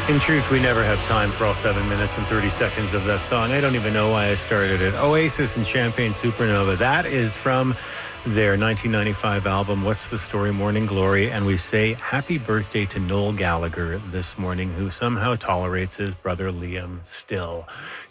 In truth, we never have time for all 7 minutes and 30 seconds of that song. I don't even know why I started it. Oasis and Champagne Supernova. That is from their 1995 album, What's the Story? Morning Glory. And we say happy birthday to Noel Gallagher this morning, who somehow tolerates his brother Liam still.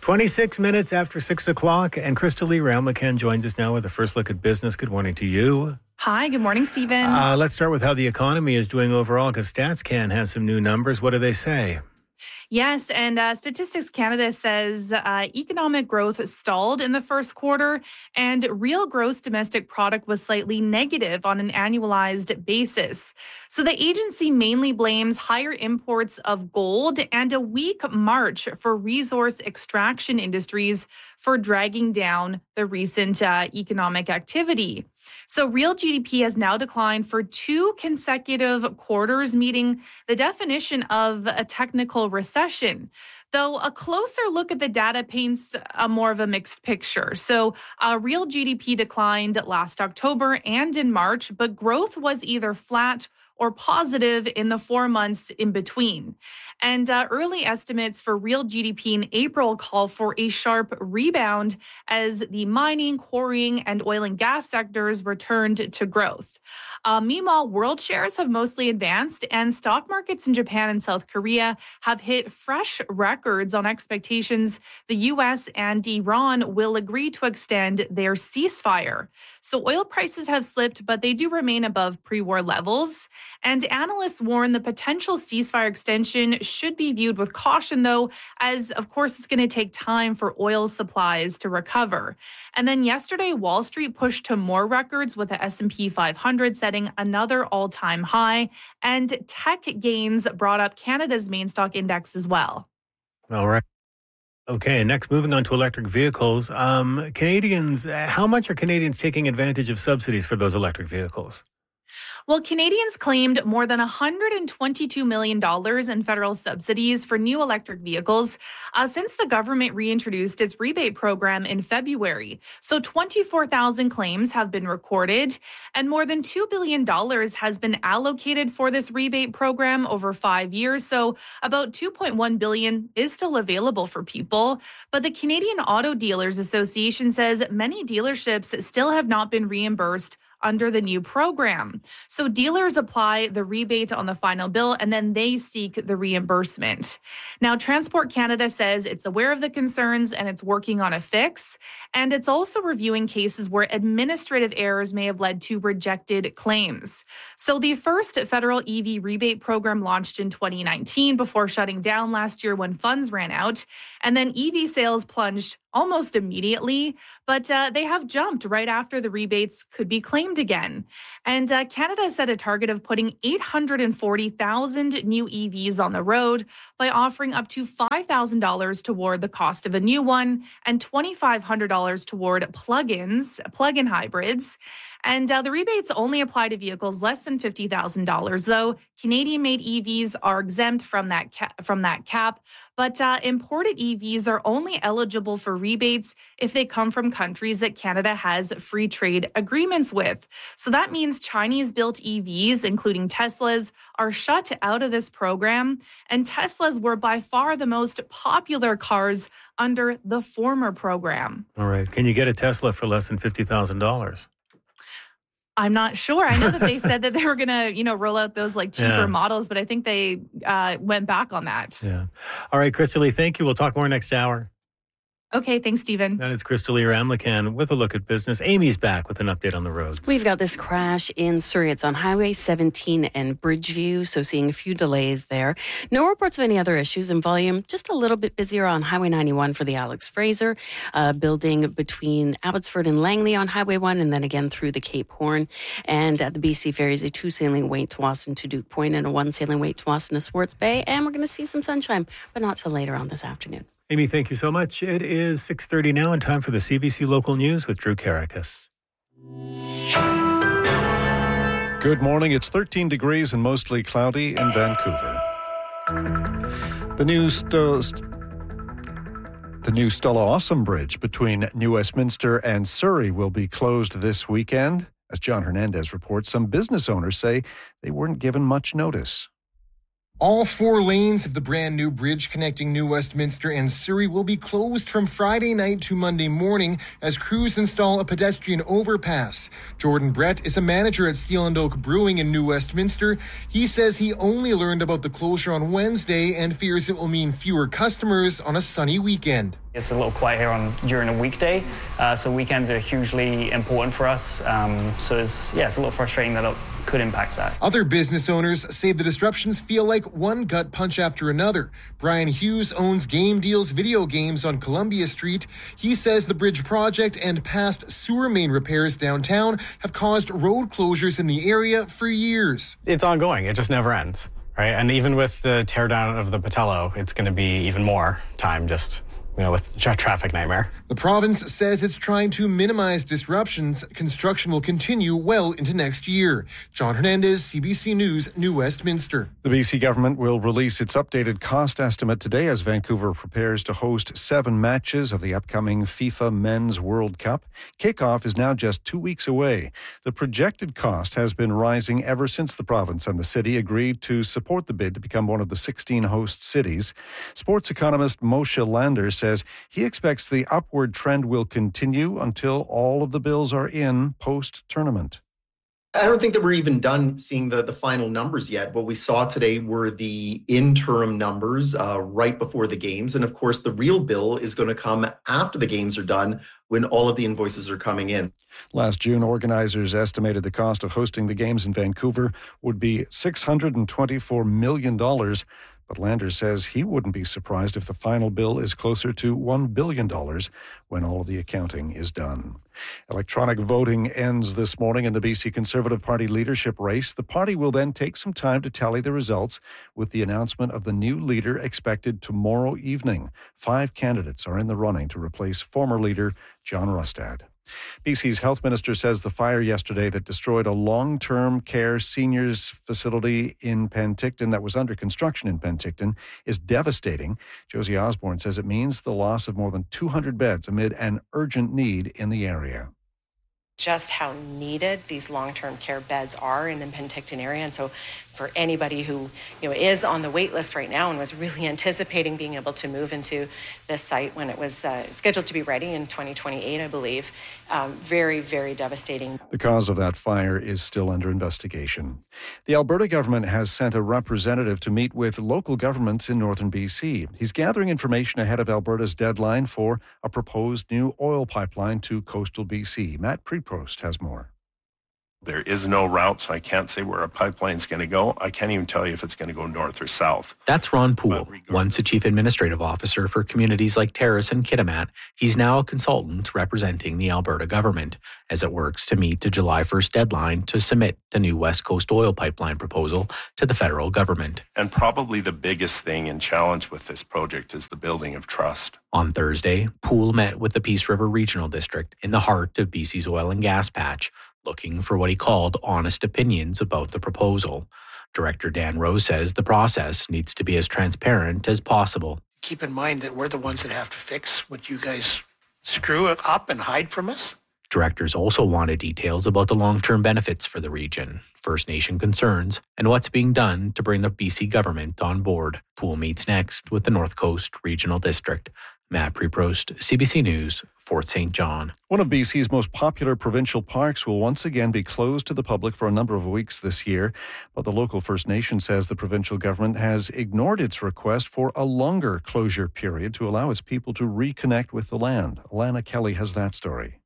26 minutes after 6 o'clock. And Crystal Lee Ramlakan joins us now with a first look at business. Good morning to you. Hi, good morning, Stephen. Let's start with how the economy is doing overall, because StatsCan has some new numbers. What do they say? Yes, and Statistics Canada says economic growth stalled in the first quarter, and real gross domestic product was slightly negative on an annualized basis. So the agency mainly blames higher imports of gold and a weak March for resource extraction industries for dragging down the recent economic activity. So real GDP has now declined for 2 consecutive quarters, meeting the definition of a technical recession. Though a closer look at the data paints a more of a mixed picture. So real GDP declined last October and in March, but growth was either flat or positive in the 4 months in between. And early estimates for real GDP in April call for a sharp rebound as the mining, quarrying, and oil and gas sectors returned to growth. Meanwhile, world shares have mostly advanced, and stock markets in Japan and South Korea have hit fresh records on expectations the U.S. and Iran will agree to extend their ceasefire. So oil prices have slipped, but they do remain above pre-war levels. And analysts warn the potential ceasefire extension should be viewed with caution, though, as, of course, it's going to take time for oil supplies to recover. And then yesterday, Wall Street pushed to more records with the S&P 500 setting another all-time high. And tech gains brought up Canada's main stock index as well. All right. Okay, next, moving on to electric vehicles. Canadians, how much are Canadians taking advantage of subsidies for those electric vehicles? Well, Canadians claimed more than $122 million in federal subsidies for new electric vehicles since the government reintroduced its rebate program in February. So 24,000 claims have been recorded, and more than $2 billion has been allocated for this rebate program over 5 years. So about $2.1 billion is still available for people. But the Canadian Auto Dealers Association says many dealerships still have not been reimbursed under the new program. So dealers apply the rebate on the final bill and then they seek the reimbursement. Now, Transport Canada says it's aware of the concerns and it's working on a fix. And it's also reviewing cases where administrative errors may have led to rejected claims. So the first federal EV rebate program launched in 2019 before shutting down last year when funds ran out. And then EV sales plunged almost immediately, but they have jumped right after the rebates could be claimed again. And Canada set a target of putting 840,000 new EVs on the road by offering up to $5,000 toward the cost of a new one and $2,500 toward plug-in hybrids. And the rebates only apply to vehicles less than $50,000, though Canadian-made EVs are exempt from that cap. But imported EVs are only eligible for rebates if they come from countries that Canada has free trade agreements with. So that means Chinese-built EVs, including Teslas, are shut out of this program. And Teslas were by far the most popular cars under the former program. All right. Can you get a Tesla for less than $50,000? I'm not sure. I know that they said that they were going to, roll out those cheaper models, but I think they went back on that. Yeah. All right, Crystal Lee, thank you. We'll talk more next hour. Okay, thanks, Stephen. That is Crystal Lee Ramlakan with a look at business. Amy's back with an update on the roads. We've got this crash in Surrey. It's on Highway 17 and Bridgeview, so seeing a few delays there. No reports of any other issues in volume. Just a little bit busier on Highway 91 for the Alex Fraser building between Abbotsford and Langley on Highway 1 and then again through the Cape Horn. And at the BC Ferries, a 2-sailing wait to Wasson to Duke Point and a 1-sailing wait to Wasson to Swartz Bay. And we're going to see some sunshine, but not till later on this afternoon. Amy, thank you so much. It is 6:30 now and time for the CBC Local News with Drew Karakas. Good morning. It's 13 degrees and mostly cloudy in Vancouver. The new Stella Awesome Bridge between New Westminster and Surrey will be closed this weekend. As John Hernandez reports, some business owners say they weren't given much notice. All 4 lanes of the brand new bridge connecting New Westminster and Surrey will be closed from Friday night to Monday morning as crews install a pedestrian overpass. Jordan Brett is a manager at Steel and Oak Brewing in New Westminster. He says he only learned about the closure on Wednesday and fears it will mean fewer customers on a sunny weekend. It's a little quiet here during a weekday, so weekends are hugely important for us. So it's a little frustrating that it could impact that. Other business owners say the disruptions feel like one gut punch after another. Brian Hughes owns Game Deals Video Games on Columbia Street. He says the bridge project and past sewer main repairs downtown have caused road closures in the area for years. It's ongoing. It just never ends, right? And even with the teardown of the Patello, it's going to be even more time just with traffic nightmare. The province says it's trying to minimize disruptions. Construction will continue well into next year. John Hernandez, CBC News, New Westminster. The BC government will release its updated cost estimate today as Vancouver prepares to host 7 matches of the upcoming FIFA Men's World Cup. Kickoff is now just 2 weeks away. The projected cost has been rising ever since the province and the city agreed to support the bid to become one of the 16 host cities. Sports economist Moshe Lander says he expects the upward trend will continue until all of the bills are in post-tournament. I don't think that we're even done seeing the final numbers yet. What we saw today were the interim numbers right before the games. And of course, the real bill is going to come after the games are done when all of the invoices are coming in. Last June, organizers estimated the cost of hosting the games in Vancouver would be $624 million. But Lander says he wouldn't be surprised if the final bill is closer to $1 billion when all of the accounting is done. Electronic voting ends this morning in the BC Conservative Party leadership race. The party will then take some time to tally the results with the announcement of the new leader expected tomorrow evening. 5 candidates are in the running to replace former leader John Rustad. BC's health minister says the fire yesterday that destroyed a long-term care seniors facility in Penticton that was under construction in Penticton is devastating. Josie Osborne says it means the loss of more than 200 beds amid an urgent need in the area. Just how needed these long-term care beds are in the Penticton area. And so for anybody who is on the wait list right now and was really anticipating being able to move into this site when it was scheduled to be ready in 2028, I believe, very, very devastating. The cause of that fire is still under investigation. The Alberta government has sent a representative to meet with local governments in northern BC. He's gathering information ahead of Alberta's deadline for a proposed new oil pipeline to coastal BC. Matt Preprost has more. There is no route, so I can't say where a pipeline's going to go. I can't even tell you if it's going to go north or south. That's Ron Poole, once a chief administrative officer for communities like Terrace and Kitimat. He's now a consultant representing the Alberta government as it works to meet the July 1st deadline to submit the new West Coast oil pipeline proposal to the federal government. And probably the biggest thing and challenge with this project is the building of trust. On Thursday, Poole met with the Peace River Regional District in the heart of BC's oil and gas patch, looking for what he called honest opinions about the proposal. Director Dan Rowe says the process needs to be as transparent as possible. Keep in mind that we're the ones that have to fix what you guys screw up and hide from us. Directors also wanted details about the long-term benefits for the region, First Nation concerns, and what's being done to bring the BC government on board. Poole meets next with the North Coast Regional District. Matt Preprost, CBC News, Fort St. John. One of BC's most popular provincial parks will once again be closed to the public for a number of weeks this year. But the local First Nation says the provincial government has ignored its request for a longer closure period to allow its people to reconnect with the land. Alana Kelly has that story.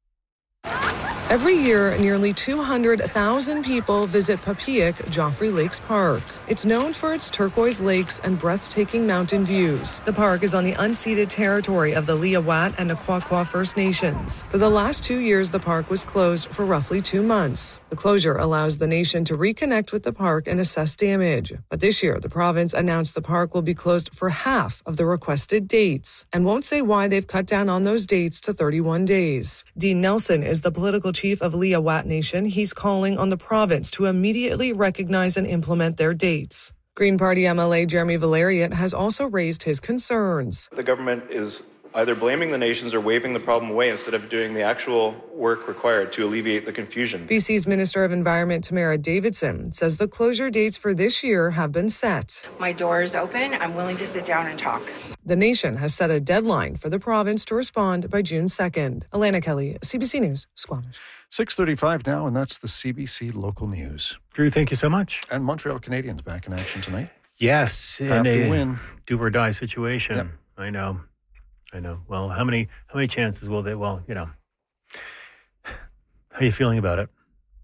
Every year, nearly 200,000 people visit Papiak Joffrey Lakes Park. It's known for its turquoise lakes and breathtaking mountain views. The park is on the unceded territory of the Liawat and Naquaqua First Nations. For the last 2 years, the park was closed for roughly 2 months. The closure allows the nation to reconnect with the park and assess damage. But this year, the province announced the park will be closed for half of the requested dates and won't say why they've cut down on those dates to 31 days. Dean Nelson is the political chief of Liawat Nation. He's calling on the province to immediately recognize and implement their dates. Green Party MLA Jeremy Valeriot has also raised his concerns. The government is either blaming the nations or waving the problem away instead of doing the actual work required to alleviate the confusion. BC's Minister of Environment, Tamara Davidson, says the closure dates for this year have been set. My door is open. I'm willing to sit down and talk. The nation has set a deadline for the province to respond by June 2nd. Alana Kelly, CBC News, Squamish. 6:35 now, and that's the CBC Local News. Drew, thank you so much. And Montreal Canadiens back in action tonight. Yes, have to win. Do or die situation. Yep. I know. Well, how many chances will they? Well, how are you feeling about it?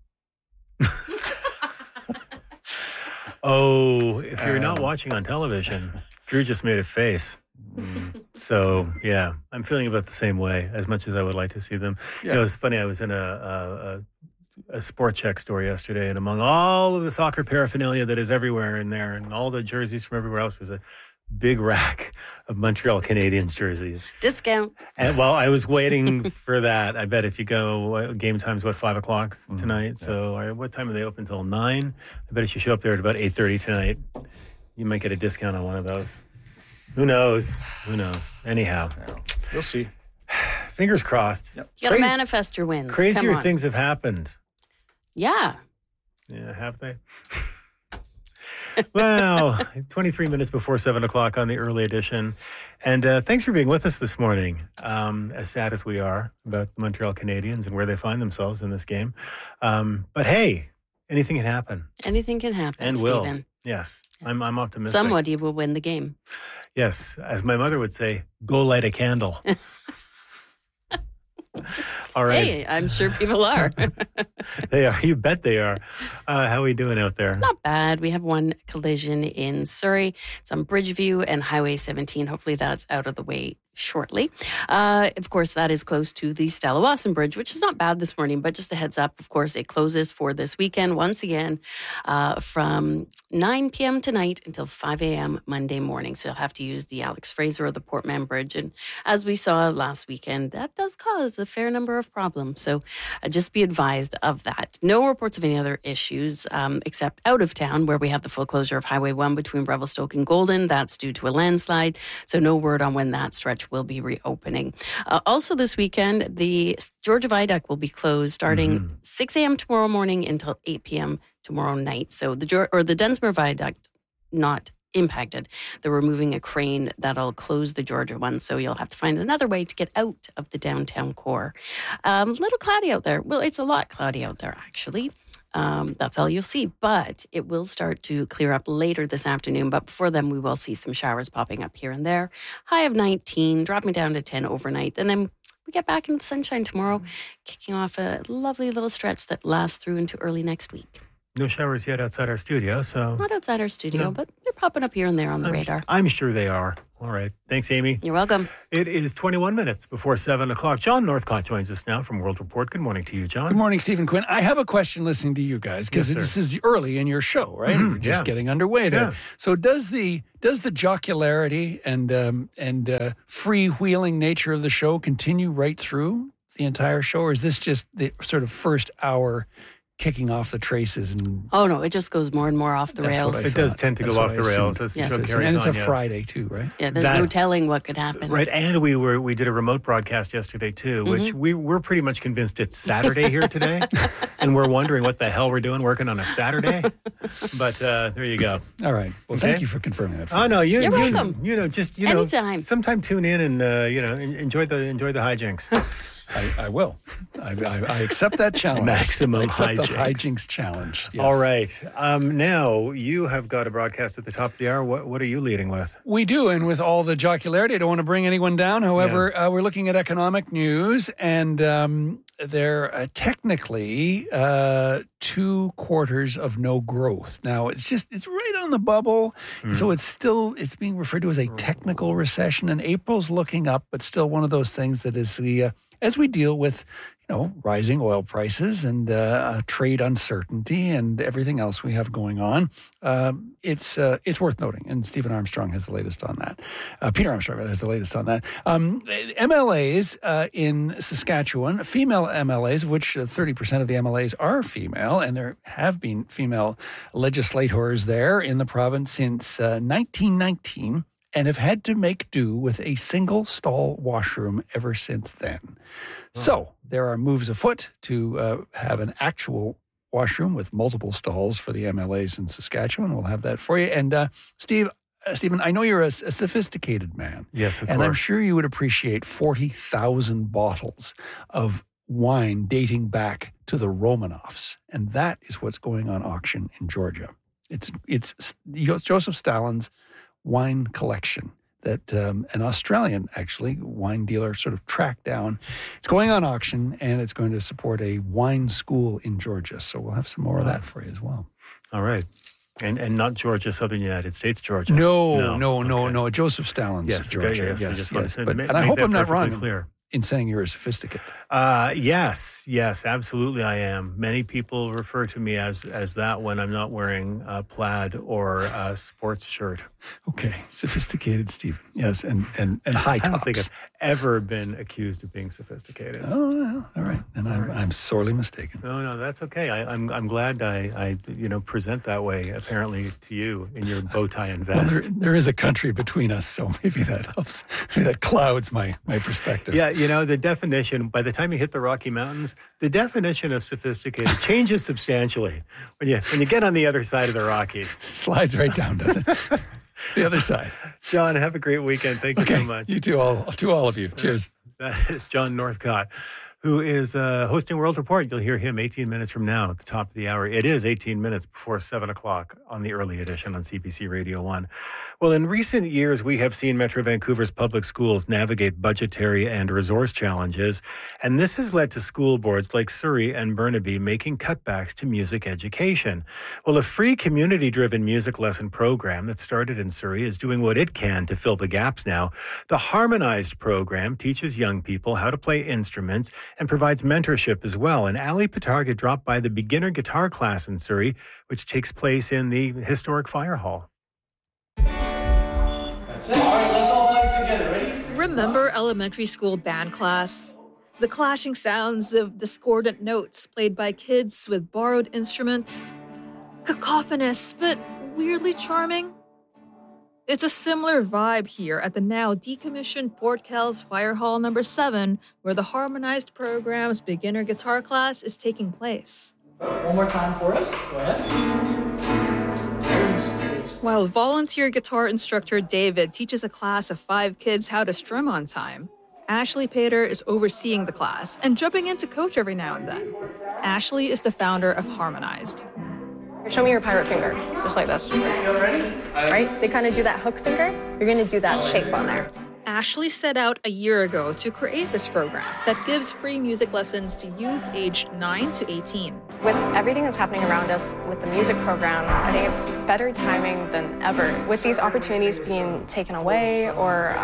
Oh, if you're not watching on television, Drew just made a face. So, yeah, I'm feeling about the same way, as much as I would like to see them. Yeah. It's funny, I was in a Sport Check store yesterday, and among all of the soccer paraphernalia that is everywhere in there and all the jerseys from everywhere else, there's a big rack of Montreal Canadiens jerseys. Discount. And while I was waiting for that, I bet if you go, game time's 5 o'clock tonight. Yeah. So what time are they open till 9? I bet if you show up there at about 8:30 tonight, you might get a discount on one of those. Who knows? Anyhow. We'll see. Fingers crossed. Yep. You got to manifest your wins. Crazier things have happened. Yeah. Yeah, have they? Wow. 23 minutes before 7 o'clock on the early edition. And thanks for being with us this morning, as sad as we are about the Montreal Canadiens and where they find themselves in this game. But hey, anything can happen. Anything can happen, and Stephen. will. Yes, I'm optimistic. Somebody will win the game. Yes, as my mother would say, go light a candle. All right. Hey, I'm sure people are. They are. You bet they are. How are we doing out there? Not bad. We have one collision in Surrey. It's on Bridgeview and Highway 17. Hopefully that's out of the way shortly. Of course, that is close to the Stella Wasson Bridge, which is not bad this morning, but just a heads up, of course, it closes for this weekend once again from 9 p.m. tonight until 5 a.m. Monday morning. So you'll have to use the Alex Fraser or the Port Mann Bridge. And as we saw last weekend, that does cause a fair number of problems. So just be advised of that. No reports of any other issues except out of town, where we have the full closure of Highway 1 between Revelstoke and Golden. That's due to a landslide. So no word on when that stretch will be reopening. Also this weekend, the Georgia Viaduct will be closed starting 6 a.m. tomorrow morning until 8 p.m. tomorrow night. So the Dunsmuir Viaduct not impacted. They're removing a crane that'll close the Georgia one, so you'll have to find another way to get out of the downtown core. Little cloudy out there. Well, it's a lot cloudy out there, actually. That's all you'll see, but it will start to clear up later this afternoon. But before then, we will see some showers popping up here and there. High of 19, dropping down to 10 overnight. And then we get back into the sunshine tomorrow, kicking off a lovely little stretch that lasts through into early next week. No showers yet outside our studio, so... Not outside our studio, but they're popping up here and there on the radar. I'm sure they are. All right. Thanks, Amy. You're welcome. It is 21 minutes before 7 o'clock. John Northcott joins us now from World Report. Good morning to you, John. Good morning, Stephen Quinn. I have a question listening to you guys, because this is early in your show, right? We're just getting underway there. Yeah. So does the jocularity and freewheeling nature of the show continue right through the entire show, or is this just the sort of first hour kicking off the traces? And oh no, it just goes more and more off the rails. It does tend to go off the rails as the show carries on. And it's a Friday too, right? Yeah, there's no telling what could happen. Right, and we did a remote broadcast yesterday too, which we're pretty much convinced it's Saturday here today, and we're wondering what the hell we're doing working on a Saturday. But there you go. All right. Well, thank you for confirming that. Oh no, you're welcome. Anytime. Sometime tune in and enjoy the hijinks. I will. I accept that challenge. Maximum I accept hijinks. the hijinks challenge. Yes. All right. Now, you have got a broadcast at the top of the hour. What are you leading with? We do, and with all the jocularity, I don't want to bring anyone down. However, we're looking at economic news, and they're technically 2 quarters of no growth. Now, it's right on the bubble, so it's being referred to as a technical recession, and April's looking up, but still one of those things that as we deal with rising oil prices and trade uncertainty and everything else we have going on, it's worth noting. And Stephen Armstrong has the latest on that. Peter Armstrong has the latest on that. MLAs in Saskatchewan, female MLAs, of which 30% of the MLAs are female, and there have been female legislators there in the province since 1919. and have had to make do with a single stall washroom ever since then. So there are moves afoot to have an actual washroom with multiple stalls for the MLAs in Saskatchewan. We'll have that for you. And Stephen, I know you're a sophisticated man. Yes, of and course. I'm sure you would appreciate 40,000 bottles of wine dating back to the Romanovs. And that is what's going on auction in Georgia. It's Joseph Stalin's wine collection that an Australian, actually, wine dealer sort of tracked down. It's going on auction, and it's going to support a wine school in Georgia. So we'll have some more of that for you as well. All right. And not Georgia, Southern United States, Georgia. No. Joseph Stalin's Georgia. Yes. And I hope I'm not wrong in saying you're a sophisticate. Yes, absolutely I am. Many people refer to me as that when I'm not wearing a plaid or a sports shirt. Okay, sophisticated Stephen. Yes, and high tops. I don't think I've ever been accused of being sophisticated. Oh, well, all right. And I'm sorely mistaken. No, that's okay. I'm glad I present that way apparently to you in your bow tie and vest. Well, there is a country between us, so maybe that helps. Maybe that clouds my perspective. Yeah, the definition, by the time you hit the Rocky Mountains, the definition of sophisticated changes substantially when you get on the other side of the Rockies. Slides right down, does it? The other side. John, have a great weekend. Thank you so much. You too, all of you. Cheers. That is John Northcott, who is hosting World Report. You'll hear him 18 minutes from now at the top of the hour. It is 18 minutes before 7 o'clock on the early edition on CBC Radio 1. Well, in recent years, we have seen Metro Vancouver's public schools navigate budgetary and resource challenges, and this has led to school boards like Surrey and Burnaby making cutbacks to music education. Well, a free community-driven music lesson program that started in Surrey is doing what it can to fill the gaps now. The Harmonized program teaches young people how to play instruments and provides mentorship as well. And Ali Patarga dropped by the beginner guitar class in Surrey, which takes place in the historic fire hall. That's it. All right, let's all play together. Ready? Remember elementary school band class? The clashing sounds of discordant notes played by kids with borrowed instruments? Cacophonous, but weirdly charming? It's a similar vibe here at the now decommissioned Port Kells Fire Hall No. 7, where the Harmonized program's beginner guitar class is taking place. One more time for us. Go ahead. While volunteer guitar instructor David teaches a class of 5 kids how to strum on time, Ashley Pater is overseeing the class and jumping in to coach every now and then. Ashley is the founder of Harmonized. Show me your pirate finger, just like this. Right? They kind of do that hook finger. You're going to do that shape on there. Ashley set out a year ago to create this program that gives free music lessons to youth aged 9 to 18. With everything that's happening around us with the music programs, I think it's better timing than ever. With these opportunities being taken away or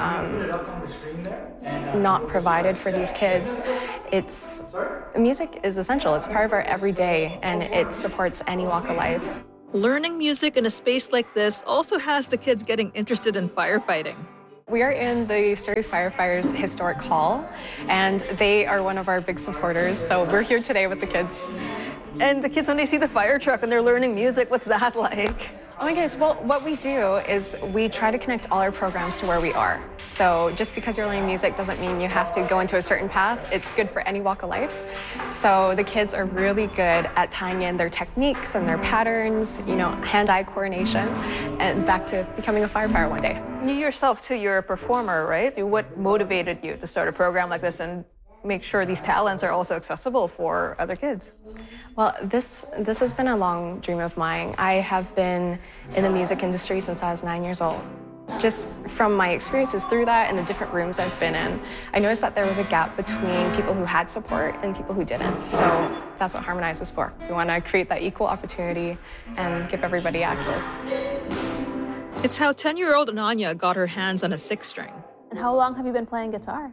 not provided for these kids, music is essential. It's part of our everyday, and it supports any walk of life. Learning music in a space like this also has the kids getting interested in firefighting. We are in the Surrey Firefighters Historic Hall, and they are one of our big supporters, so we're here today with the kids. And the kids, when they see the fire truck and they're learning music, what's that like? Oh my goodness, well, what we do is we try to connect all our programs to where we are. So just because you're learning music doesn't mean you have to go into a certain path. It's good for any walk of life. So the kids are really good at tying in their techniques and their patterns, hand-eye coordination, and back to becoming a firefighter one day. You yourself, too, you're a performer, right? What motivated you to start a program like this and make sure these talents are also accessible for other kids? Well, this has been a long dream of mine. I have been in the music industry since I was 9 years old. Just from my experiences through that and the different rooms I've been in, I noticed that there was a gap between people who had support and people who didn't. So that's what Harmonize is for. We want to create that equal opportunity and give everybody access. It's how 10-year-old Ananya got her hands on a 6-string. And how long have you been playing guitar?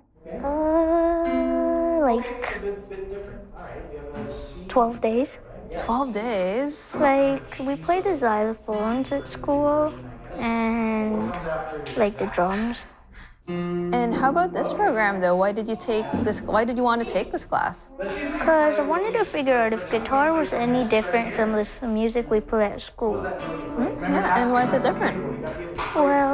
Like 12 days. 12 days? Like, we play the xylophones at school and, like, the drums. And how about this program, though? Why did you want to take this class? Because I wanted to figure out if guitar was any different from the music we play at school. Yeah, and why is it different? Well,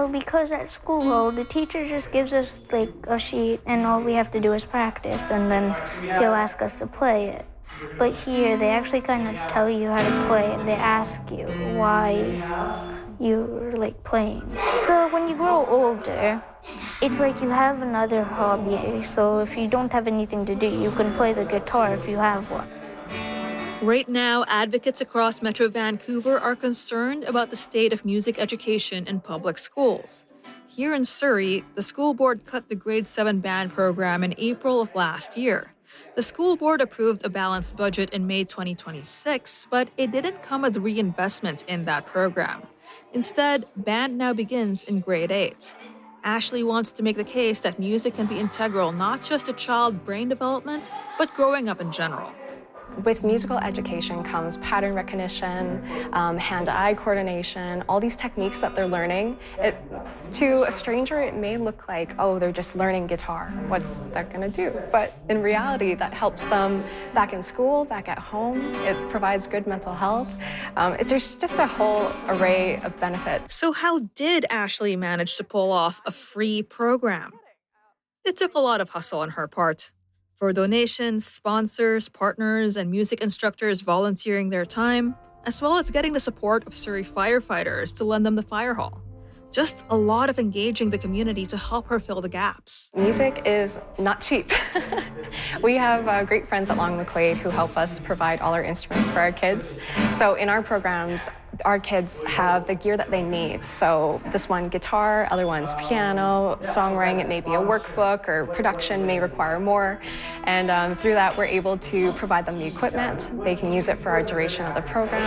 Well, because at school, the teacher just gives us like a sheet and all we have to do is practice, and then he'll ask us to play it. But here, they actually kind of tell you how to play it. They ask you why you're like playing. So when you grow older, it's like you have another hobby. So if you don't have anything to do, you can play the guitar if you have one. Right now, advocates across Metro Vancouver are concerned about the state of music education in public schools. Here in Surrey, the school board cut the grade 7 band program in April of last year. The school board approved a balanced budget in May 2026, but it didn't come with reinvestment in that program. Instead, band now begins in grade 8. Ashley wants to make the case that music can be integral not just to child brain development, but growing up in general. With musical education comes pattern recognition, hand-eye coordination, all these techniques that they're learning. To a stranger, it may look like, oh, they're just learning guitar. What's that going to do? But in reality, that helps them back in school, back at home. It provides good mental health. There's just a whole array of benefits. So how did Ashley manage to pull off a free program? It took a lot of hustle on her part. For donations, sponsors, partners, and music instructors volunteering their time, as well as getting the support of Surrey firefighters to lend them the fire hall. Just a lot of engaging the community to help her fill the gaps. Music is not cheap. We have great friends at Long McQuaid who help us provide all our instruments for our kids. So in our programs, our kids have the gear that they need. So this one, guitar, other one's piano, songwriting, it may be a workbook, or production may require more. And through that, we're able to provide them the equipment. They can use it for our duration of the program.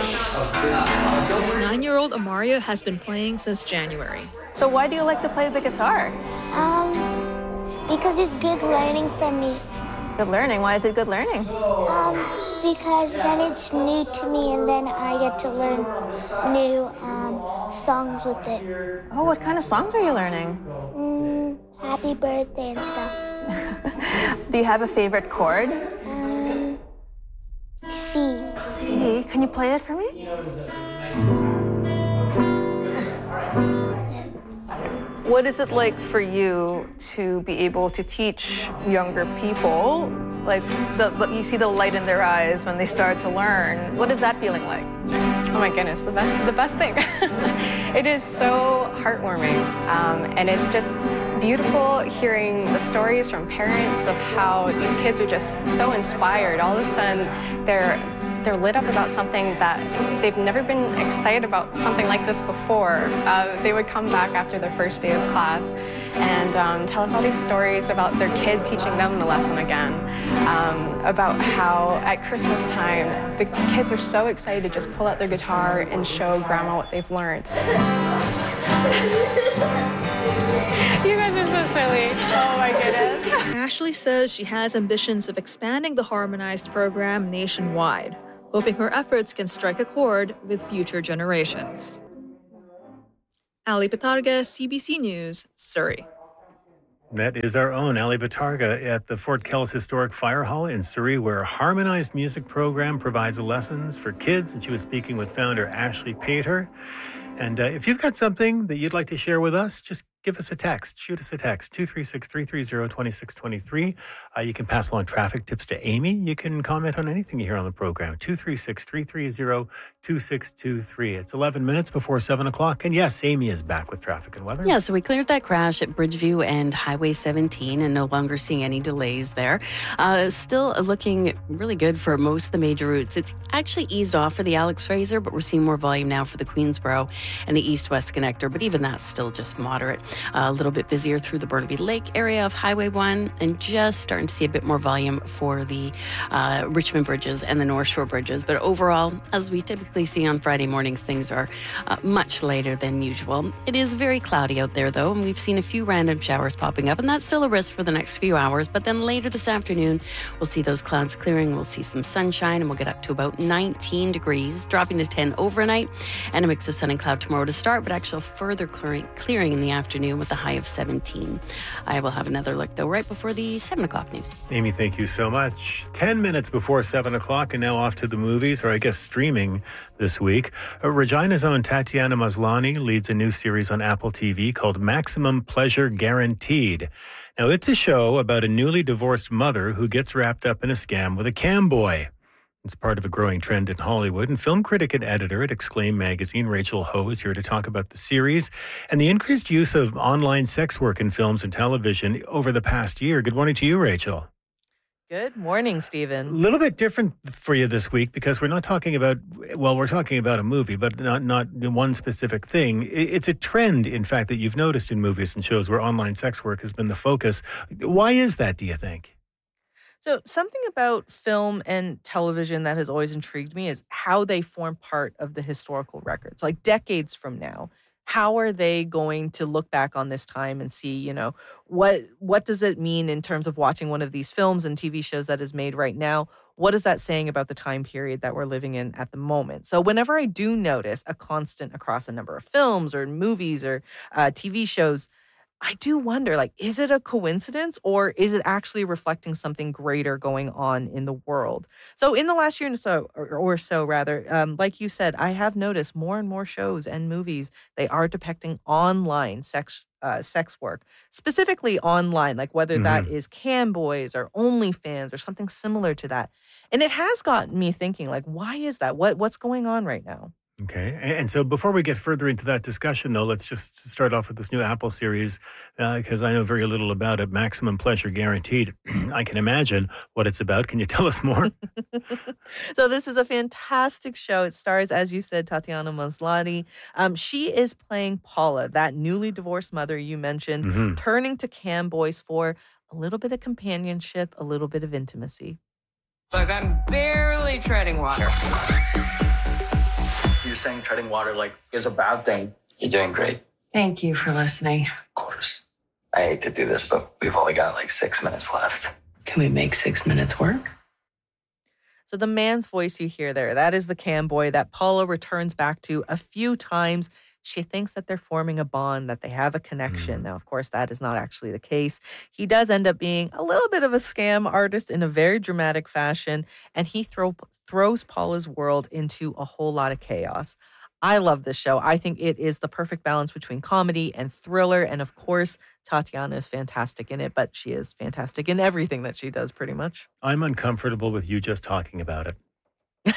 9-year-old Amaria has been playing since January. So why do you like to play the guitar? Because it's good learning for me. Good learning? Why is it good learning? Because then it's new to me and then I get to learn new songs with it. Oh, what kind of songs are you learning? Happy birthday and stuff. Do you have a favorite chord? C. C. Can you play it for me? What is it like for you to be able to teach younger people? Like, you see the light in their eyes when they start to learn. What is that feeling like? Oh my goodness, the best thing. It is so heartwarming, and it's just beautiful hearing the stories from parents of how these kids are just so inspired. All of a sudden, they're lit up about something that they've never been excited about, something like this before. They would come back after their first day of class and tell us all these stories about their kid teaching them the lesson again, about how at Christmas time, the kids are so excited to just pull out their guitar and show Grandma what they've learned. You guys are so silly. Oh my goodness. Ashley says she has ambitions of expanding the harmonized program nationwide, hoping her efforts can strike a chord with future generations. Ali Batarga, CBC News, Surrey. That is our own Ali Batarga at the Fort Kells Historic Fire Hall in Surrey, where a harmonized music program provides lessons for kids. And she was speaking with founder Ashley Pater. And if you've got something that you'd like to share with us, just give us a text. Shoot us a text, 236-330-2623. You can pass along traffic tips to Amy. You can comment on anything you hear on the program, 236-330-2623. It's 11 minutes before 7 o'clock. And yes, Amy is back with traffic and weather. Yeah, so we cleared that crash at Bridgeview and Highway 17 and no longer seeing any delays there. Still looking really good for most of the major routes. It's actually eased off for the Alex Fraser, but we're seeing more volume now for the Queensboro and the East-West Connector, but even that's still just moderate. A little bit busier through the Burnaby Lake area of Highway 1 and just starting to see a bit more volume for the Richmond bridges and the North Shore bridges. But overall, as we typically see on Friday mornings, things are much later than usual. It is very cloudy out there, though, and we've seen a few random showers popping up, and that's still a risk for the next few hours. But then later this afternoon, we'll see those clouds clearing. We'll see some sunshine, and we'll get up to about 19 degrees, dropping to 10 overnight, and a mix of sun and cloud tomorrow to start, but actual further clearing in the afternoon afternoon with a high of 17. I will have another look, though, right before the 7 o'clock news. Amy, thank you so much. 10 minutes before 7 o'clock, and now off to the movies, or I guess streaming this week. Regina's own Tatiana Maslany leads a new series on Apple TV called Maximum Pleasure Guaranteed. Now, it's a show about a newly divorced mother who gets wrapped up in a scam with a cam boy. It's part of a growing trend in Hollywood, and film critic and editor at Exclaim magazine, Rachel Ho, is here to talk about the series and the increased use of online sex work in films and television over the past year. Good morning to you, Rachel. Good morning, Stephen. A little bit different for you this week because we're not talking about, well, we're talking about a movie, but not one specific thing. It's a trend, in fact, that you've noticed in movies and shows where online sex work has been the focus. Why is that, do you think? So something about film and television that has always intrigued me is how they form part of the historical records. Like decades from now, how are they going to look back on this time and see, you know, what does it mean in terms of watching one of these films and TV shows that is made right now? What is that saying about the time period that we're living in at the moment? So whenever I do notice a constant across a number of films or movies or TV shows, I do wonder, like, is it a coincidence or is it actually reflecting something greater going on in the world? So in the last year or so, like you said, I have noticed more and more shows and movies, they are depicting online sex work, specifically online, like whether that is cam boys or OnlyFans or something similar to that. And it has gotten me thinking, like, why is that? What's going on right now? Okay. And so before we get further into that discussion, though, let's just start off with this new Apple series, because I know very little about it, Maximum Pleasure Guaranteed. I can imagine what it's about. Can you tell us more? So this is a fantastic show. It stars, as you said, Tatiana Maslany. She is playing Paula, that newly divorced mother you mentioned, turning to cam boys for a little bit of companionship, a little bit of intimacy. Look, I'm barely treading water. You're saying treading water like is a bad thing. You're doing great. Thank you for listening. Of course. I hate to do this, but we've only got like 6 minutes left. Can we make 6 minutes work? So the man's voice you hear there, that is the cam boy that Paula returns back to a few times. She thinks that they're forming a bond, that they have a connection. Now, of course, that is not actually the case. He does end up being a little bit of a scam artist in a very dramatic fashion, and he throws Paula's world into a whole lot of chaos. I love this show. I think it is the perfect balance between comedy and thriller. And of course, Tatiana is fantastic in it, but she is fantastic in everything that she does pretty much. I'm uncomfortable with you just talking about it.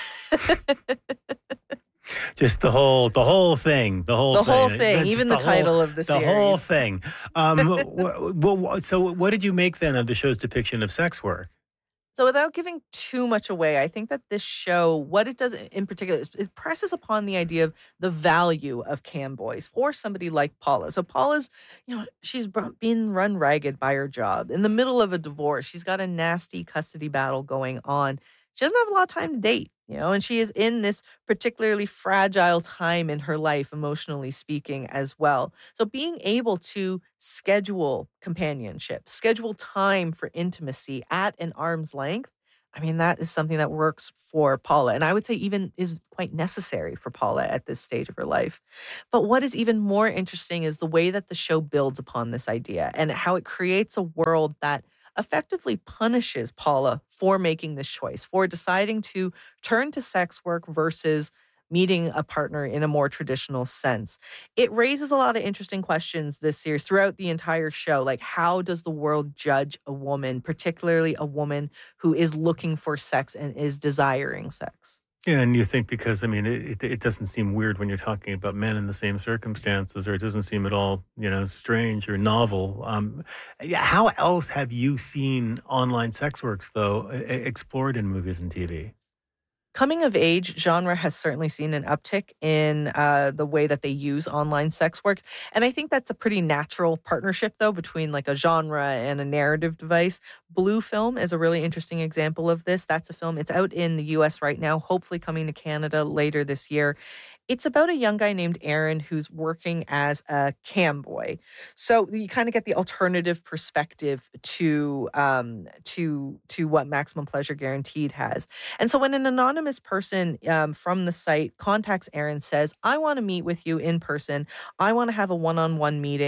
Just the whole thing, the whole thing, even the title of the series. The whole thing. So what did you make then of the show's depiction of sex work? So without giving too much away, I think that this show, what it does in particular, is it presses upon the idea of the value of cam boys for somebody like Paula. So Paula's, she's been run ragged by her job. In the middle of a divorce, she's got a nasty custody battle going on. She doesn't have a lot of time to date, and she is in this particularly fragile time in her life, emotionally speaking, as well. So being able to schedule companionship, schedule time for intimacy at an arm's length, I mean, that is something that works for Paula. And I would say even is quite necessary for Paula at this stage of her life. But what is even more interesting is the way that the show builds upon this idea and how it creates a world that effectively punishes Paula for making this choice, for deciding to turn to sex work versus meeting a partner in a more traditional sense. It raises a lot of interesting questions this series throughout the entire show. Like, how does the world judge a woman, particularly a woman who is looking for sex and is desiring sex? Yeah, and you think because, I mean, it doesn't seem weird when you're talking about men in the same circumstances, or it doesn't seem at all, strange or novel. How else have you seen online sex works, though, explored in movies and TV? Coming of age genre has certainly seen an uptick in the way that they use online sex work. And I think that's a pretty natural partnership, though, between like a genre and a narrative device. Blue Film is a really interesting example of this. That's a film. It's out in the US right now, hopefully coming to Canada later this year. It's about a young guy named Aaron who's working as a cam boy. So you kind of get the alternative perspective to what Maximum Pleasure Guaranteed has. And so when an anonymous person from the site contacts Aaron, says, I want to meet with you in person. I want to have a one-on-one meeting.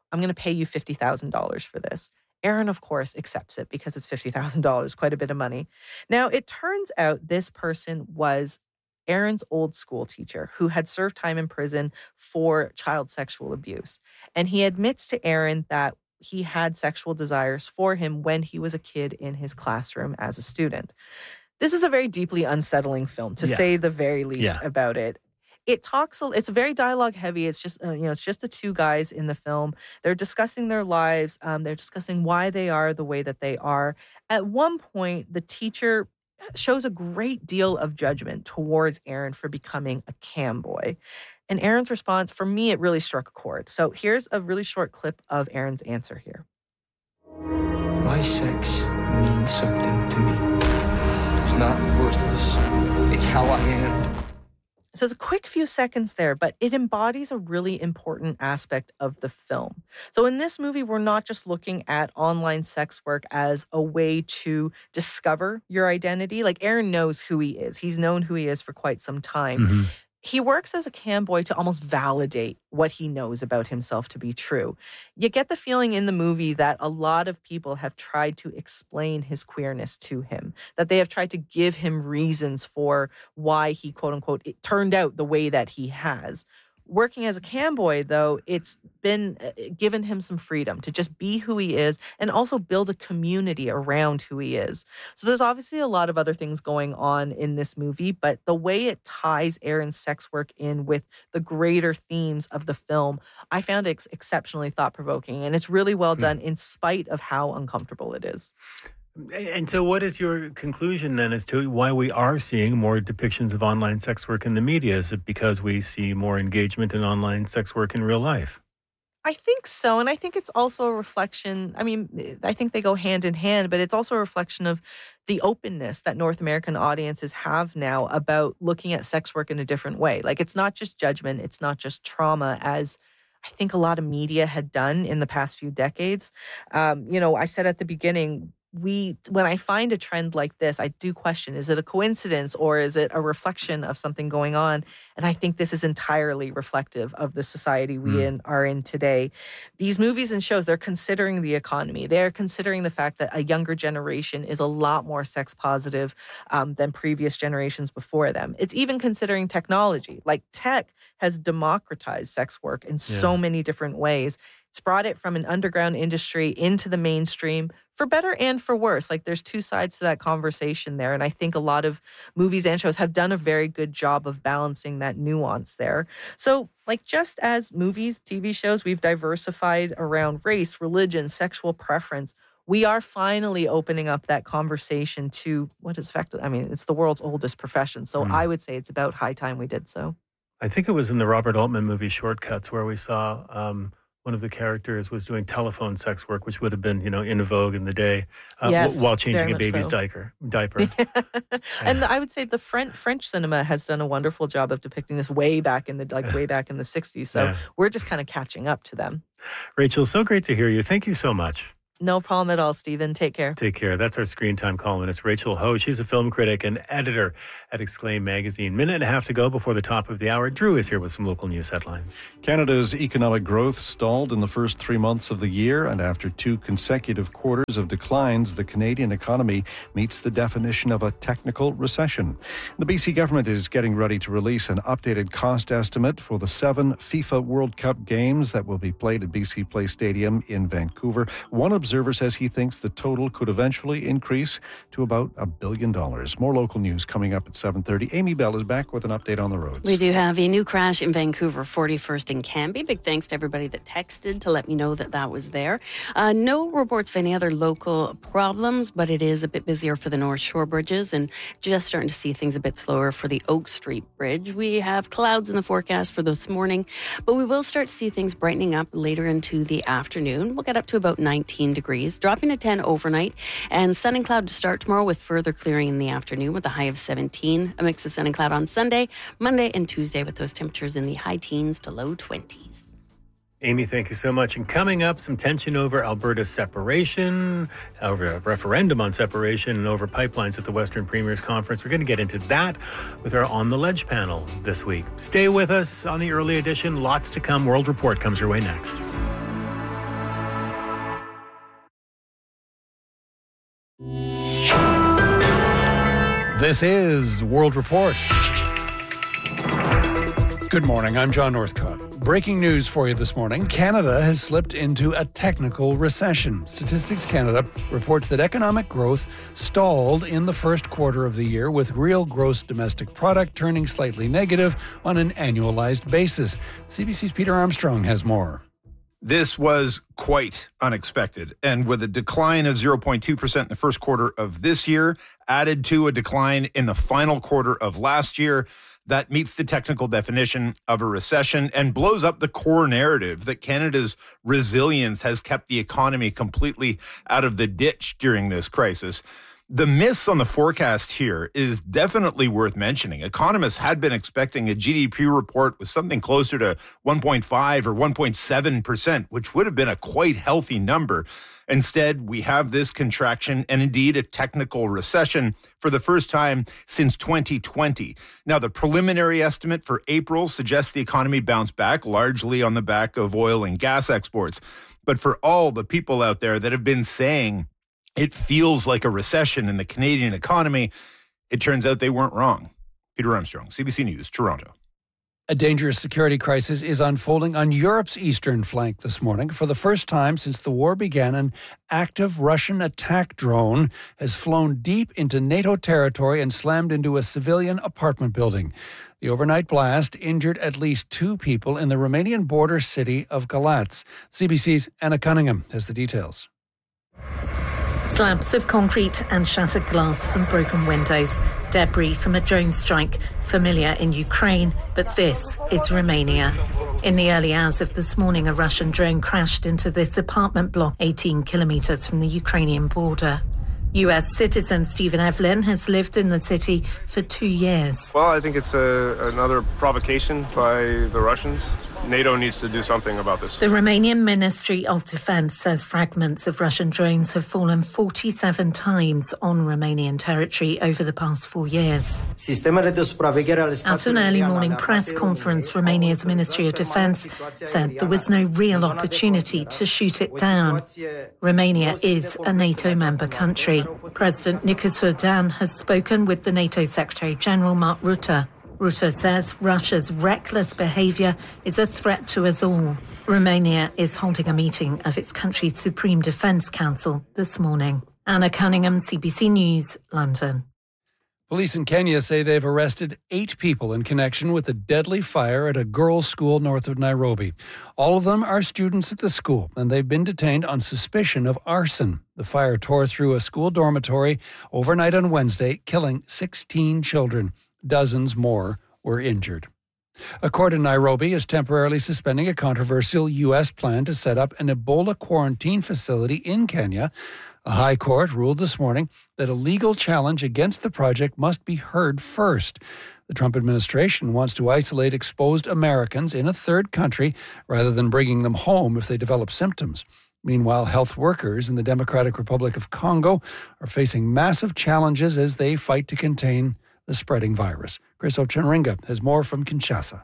I'm going to pay you $50,000 for this. Aaron, of course, accepts it because it's $50,000, quite a bit of money. Now, it turns out this person was Aaron's old school teacher who had served time in prison for child sexual abuse. And he admits to Aaron that he had sexual desires for him when he was a kid in his classroom as a student. This is a very deeply unsettling film, to say the very least about it. It's very dialogue heavy. It's just, it's just the two guys in the film. They're discussing their lives. They're discussing why they are the way that they are. At one point, the teacher shows a great deal of judgment towards Aaron for becoming a cam boy. And Aaron's response, for me, it really struck a chord. So here's a really short clip of Aaron's answer here. My sex means something to me. It's not worthless. It's how I am. So it's a quick few seconds there, but it embodies a really important aspect of the film. So in this movie, we're not just looking at online sex work as a way to discover your identity. Like, Aaron knows who he is. He's known who he is for quite some time. Mm-hmm. He works as a cam boy to almost validate what he knows about himself to be true. You get the feeling in the movie that a lot of people have tried to explain his queerness to him, that they have tried to give him reasons for why he, quote unquote, it turned out the way that he has. Working as a cam boy, though, it's been given him some freedom to just be who he is and also build a community around who he is. So there's obviously a lot of other things going on in this movie, but the way it ties Aaron's sex work in with the greater themes of the film, I found it exceptionally thought-provoking, and it's really well done in spite of how uncomfortable it is. And so what is your conclusion then as to why we are seeing more depictions of online sex work in the media? Is it because we see more engagement in online sex work in real life? I think so. And I think it's also a reflection. I mean, I think they go hand in hand, but it's also a reflection of the openness that North American audiences have now about looking at sex work in a different way. Like, it's not just judgment. It's not just trauma, as I think a lot of media had done in the past few decades. I said at the beginning, when I find a trend like this, I do question, is it a coincidence or is it a reflection of something going on? And I think this is entirely reflective of the society we are in today. These movies and shows, they're considering the economy. They're considering the fact that a younger generation is a lot more sex positive than previous generations before them. It's even considering technology. Like, tech has democratized sex work in so many different ways. It's brought it from an underground industry into the mainstream, for better and for worse. Like, there's two sides to that conversation there. And I think a lot of movies and shows have done a very good job of balancing that nuance there. So, like, just as movies, TV shows, we've diversified around race, religion, sexual preference, we are finally opening up that conversation to what is effective. I mean, it's the world's oldest profession. So I would say it's about high time we did so. I think it was in the Robert Altman movie Shortcuts where we saw one of the characters was doing telephone sex work, which would have been, in vogue in the day, while changing a baby's diaper. And I would say the French cinema has done a wonderful job of depicting this way back in the 60s. So we're just kind of catching up to them. Rachel, so great to hear you. Thank you so much. No problem at all, Stephen. Take care. Take care. That's our Screen Time columnist, Rachel Ho. She's a film critic and editor at Exclaim magazine. Minute and a half to go before the top of the hour. Drew is here with some local news headlines. Canada's economic growth stalled in the first 3 months of the year, and after 2 consecutive quarters of declines, the Canadian economy meets the definition of a technical recession. The BC government is getting ready to release an updated cost estimate for the 7 FIFA World Cup games that will be played at BC Place Stadium in Vancouver. One observer says he thinks the total could eventually increase to about $1 billion. More local news coming up at 7:30. Amy Bell is back with an update on the roads. We do have a new crash in Vancouver, 41st and Cambie. Big thanks to everybody that texted to let me know that was there. No reports of any other local problems, but it is a bit busier for the North Shore bridges and just starting to see things a bit slower for the Oak Street Bridge. We have clouds in the forecast for this morning, but we will start to see things brightening up later into the afternoon. We'll get up to about 19 degrees, dropping to 10 overnight, and sun and cloud to start tomorrow with further clearing in the afternoon with a high of 17. A mix of sun and cloud on Sunday, Monday, and Tuesday with those temperatures in the high teens to low 20s. Amy, thank you so much. And coming up, some tension over Alberta's separation, over a referendum on separation, and over pipelines at the Western Premiers Conference. We're going to get into that with our On the Ledge panel this week. Stay with us on the early edition. Lots to come. World Report comes your way next. This is World Report. Good morning, I'm John Northcott. Breaking news for you this morning. Canada has slipped into a technical recession. Statistics Canada reports that economic growth stalled in the first quarter of the year, with real gross domestic product turning slightly negative on an annualized basis. CBC's Peter Armstrong has more. This was quite unexpected, and with a decline of 0.2% in the first quarter of this year, added to a decline in the final quarter of last year, that meets the technical definition of a recession and blows up the core narrative that Canada's resilience has kept the economy completely out of the ditch during this crisis. The miss on the forecast here is definitely worth mentioning. Economists had been expecting a GDP report with something closer to 1.5 or 1.7%, which would have been a quite healthy number. Instead, we have this contraction and indeed a technical recession for the first time since 2020. Now, the preliminary estimate for April suggests the economy bounced back largely on the back of oil and gas exports. But for all the people out there that have been saying it feels like a recession in the Canadian economy, it turns out they weren't wrong. Peter Armstrong, CBC News, Toronto. A dangerous security crisis is unfolding on Europe's eastern flank this morning. For the first time since the war began, an active Russian attack drone has flown deep into NATO territory and slammed into a civilian apartment building. The overnight blast injured at least 2 people in the Romanian border city of Galați. CBC's Anna Cunningham has the details. Slabs of concrete and shattered glass from broken windows. Debris from a drone strike, familiar in Ukraine, but this is Romania. In the early hours of this morning, a Russian drone crashed into this apartment block 18 kilometres from the Ukrainian border. US citizen Stephen Evelyn has lived in the city for 2 years. Well, I think it's another provocation by the Russians. NATO needs to do something about this. The Romanian Ministry of Defence says fragments of Russian drones have fallen 47 times on Romanian territory over the past 4 years. At an early morning press conference, Romania's Ministry of Defence said there was no real opportunity to shoot it down. Romania is a NATO member country. President Nicolae Dan has spoken with the NATO Secretary-General Mark Rutte. Rutte says Russia's reckless behaviour is a threat to us all. Romania is holding a meeting of its country's Supreme Defence Council this morning. Anna Cunningham, CBC News, London. Police in Kenya say they've arrested 8 people in connection with a deadly fire at a girls' school north of Nairobi. All of them are students at the school, and they've been detained on suspicion of arson. The fire tore through a school dormitory overnight on Wednesday, killing 16 children. Dozens more were injured. A court in Nairobi is temporarily suspending a controversial U.S. plan to set up an Ebola quarantine facility in Kenya. A high court ruled this morning that a legal challenge against the project must be heard first. The Trump administration wants to isolate exposed Americans in a third country rather than bringing them home if they develop symptoms. Meanwhile, health workers in the Democratic Republic of Congo are facing massive challenges as they fight to contain the spreading virus. Chris Ochenringa has more from Kinshasa.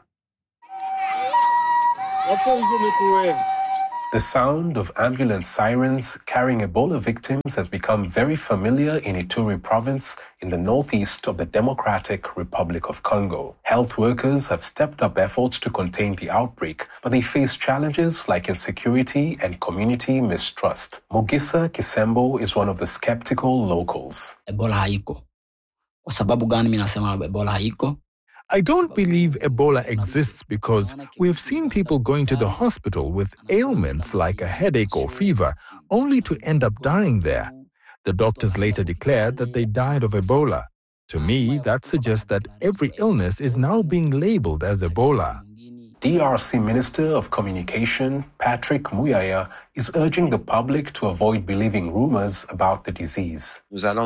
The sound of ambulance sirens carrying Ebola victims has become very familiar in Ituri province in the northeast of the Democratic Republic of Congo. Health workers have stepped up efforts to contain the outbreak, but they face challenges like insecurity and community mistrust. Mogisa Kisembo is one of the skeptical locals. Ebola haiko. Kwa sababu gani mimi nasema Ebola haiko? I don't believe Ebola exists because we have seen people going to the hospital with ailments like a headache or fever, only to end up dying there. The doctors later declared that they died of Ebola. To me, that suggests that every illness is now being labeled as Ebola. DRC Minister of Communication, Patrick Muyaya, is urging the public to avoid believing rumors about the disease. We are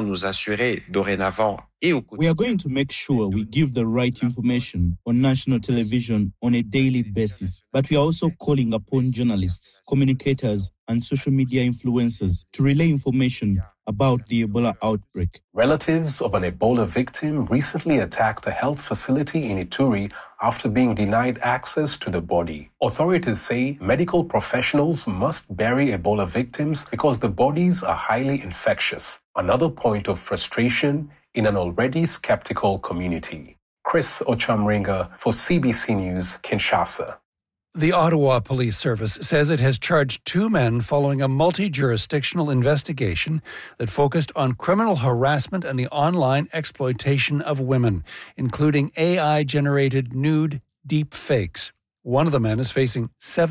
going to make sure we give the right information on national television on a daily basis, but we are also calling upon journalists, communicators, and social media influencers to relay information about the Ebola outbreak. Relatives of an Ebola victim recently attacked a health facility in Ituri after being denied access to the body. Authorities say medical professionals must bury Ebola victims because the bodies are highly infectious. Another point of frustration in an already skeptical community. Chris Ochamringa for CBC News, Kinshasa. The Ottawa Police Service says it has charged 2 men following a multi-jurisdictional investigation that focused on criminal harassment and the online exploitation of women, including AI-generated nude deep fakes. One of the men is facing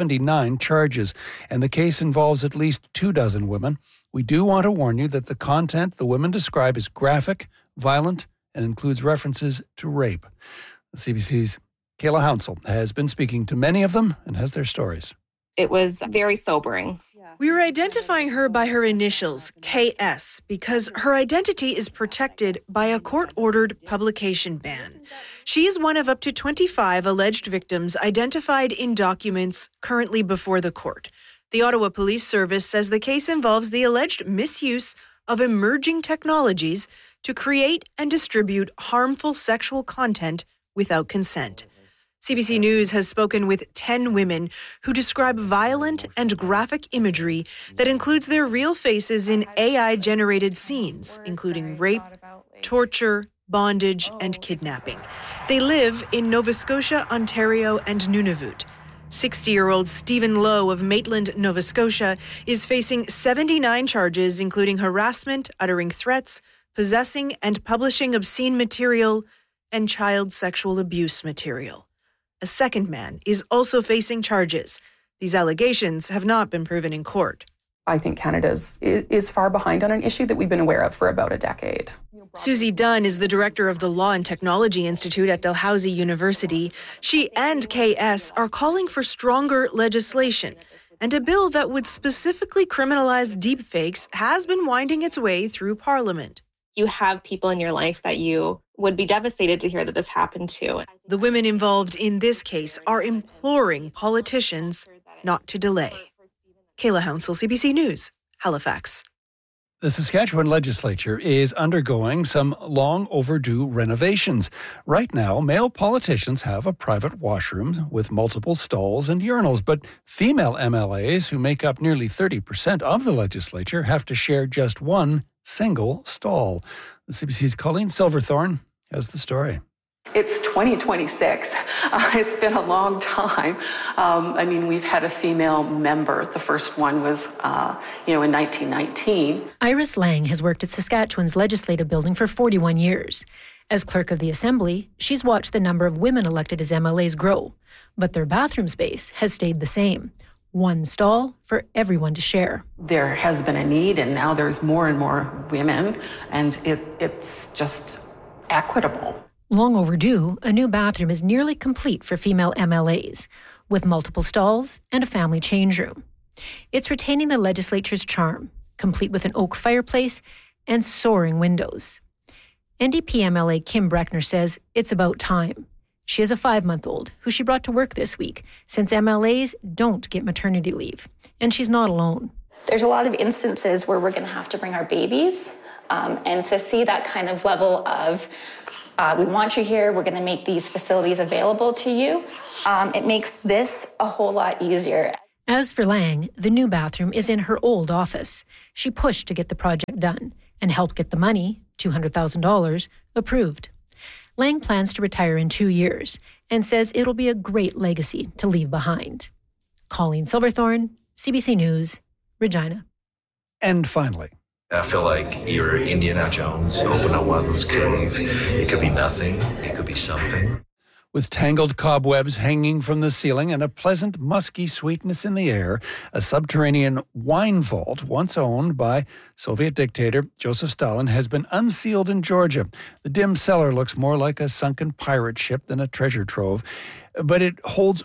79 charges, and the case involves at least 24 women. We do want to warn you that the content the women describe is graphic, violent, and includes references to rape. The CBC's Kayla Hounsell has been speaking to many of them and has their stories. It was very sobering. We were identifying her by her initials, KS, because her identity is protected by a court-ordered publication ban. She is one of up to 25 alleged victims identified in documents currently before the court. The Ottawa Police Service says the case involves the alleged misuse of emerging technologies to create and distribute harmful sexual content without consent. CBC News has spoken with 10 women who describe violent and graphic imagery that includes their real faces in AI-generated scenes, including rape, torture, bondage, and kidnapping. They live in Nova Scotia, Ontario, and Nunavut. 60-year-old Stephen Lowe of Maitland, Nova Scotia, is facing 79 charges, including harassment, uttering threats, possessing and publishing obscene material, and child sexual abuse material. A second man is also facing charges. These allegations have not been proven in court. I think Canada is far behind on an issue that we've been aware of for about a decade. Susie Dunn is the director of the Law and Technology Institute at Dalhousie University. She and KS are calling for stronger legislation, and a bill that would specifically criminalize deepfakes has been winding its way through Parliament. You have people in your life that you would be devastated to hear that this happened to. The women involved in this case are imploring politicians not to delay. Kayla Hounsell, CBC News, Halifax. The Saskatchewan legislature is undergoing some long overdue renovations. Right now, male politicians have a private washroom with multiple stalls and urinals, but female MLAs, who make up nearly 30% of the legislature, have to share just one single stall. The CBC's Colleen Silverthorne has the story. It's 2026. It's been a long time. We've had a female member. The first one was, in 1919. Iris Lang has worked at Saskatchewan's legislative building for 41 years. As clerk of the Assembly, she's watched the number of women elected as MLAs grow, but their bathroom space has stayed the same. One stall for everyone to share. There has been a need, and now there's more and more women, and it's just equitable. Long overdue, a new bathroom is nearly complete for female MLAs, with multiple stalls and a family change room. It's retaining the legislature's charm, complete with an oak fireplace and soaring windows. NDP MLA Kim Breckner says it's about time. She has a 5-month-old who she brought to work this week, since MLAs don't get maternity leave. And she's not alone. There's a lot of instances where we're going to have to bring our babies, and to see that kind of level of, we want you here, we're going to make these facilities available to you, it makes this a whole lot easier. As for Lang, the new bathroom is in her old office. She pushed to get the project done and helped get the money, $200,000, approved. Lang plans to retire in 2 years and says it'll be a great legacy to leave behind. Colleen Silverthorne, CBC News, Regina. And finally, I feel like you're Indiana Jones, open up one of those caves. It could be nothing. It could be something. With tangled cobwebs hanging from the ceiling and a pleasant musky sweetness in the air, a subterranean wine vault once owned by Soviet dictator Joseph Stalin has been unsealed in Georgia. The dim cellar looks more like a sunken pirate ship than a treasure trove, but it holds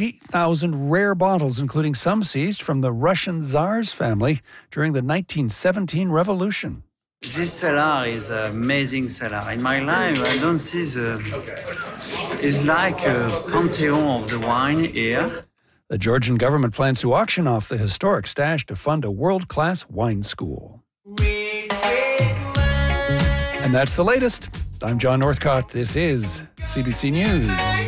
40,000 rare bottles, including some seized from the Russian Tsar's family during the 1917 revolution. This cellar is an amazing cellar. In my life, I don't see it's like a pantheon of the wine here. The Georgian government plans to auction off the historic stash to fund a world-class wine school. And that's the latest. I'm John Northcott. This is CBC News.